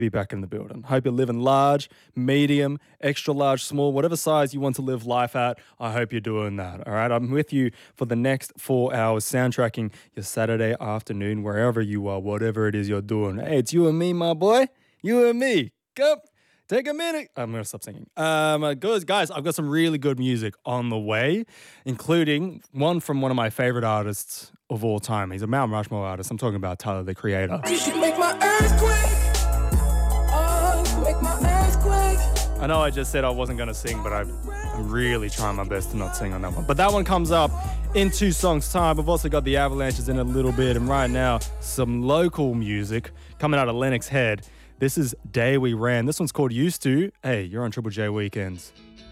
be back in the building. Hope you're living large, medium, extra large, small, whatever size you want to live life at. I hope you're doing that. All right. I'm with you for the next 4 hours, soundtracking your Saturday afternoon, wherever you are, whatever it is you're doing. Hey, it's you and me, my boy. You and me. Come. Take a minute. I'm going to stop singing. Guys, I've got some really good music on the way, including one from one of my favorite artists of all time. He's a Mount Rushmore artist. I'm talking about Tyler, the Creator. You should make my earthquake. Oh, make my earthquake. I know I just said I wasn't going to sing, but I'm really trying my best to not sing on that one. But that one comes up in 2 songs' time. We've also got the Avalanches in a little bit. And right now, some local music coming out of Lennox Head. This is Day We Ran. This one's called Used To. Hey, you're on Triple J Weekends.